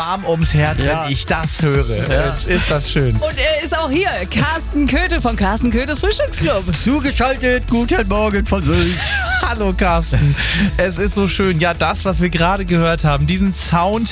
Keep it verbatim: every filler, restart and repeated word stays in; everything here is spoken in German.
warm ums Herz, Ja. wenn ich das höre. Mensch, ist das schön. Und er ist auch hier, Carsten Köthe von Carsten Köthes Frühstücksclub. Zugeschaltet, guten Morgen von Sylt. Hallo Carsten. Es ist so schön. Ja, das, was wir gerade gehört haben, diesen Sound,